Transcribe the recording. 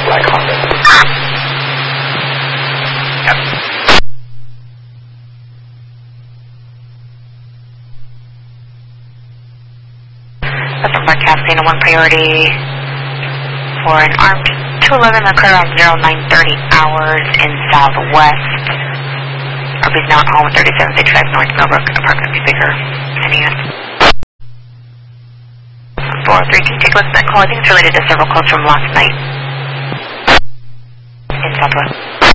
black Honda. Yep. That's a broadcast data 1 priority for an armed 211 that occurred around 0930 hours in southwest. RB's now at home at 3765 North Millbrook, apartment bigger. NES. 403, can you take a look at that call? I think it's related to several calls from last night in southwest.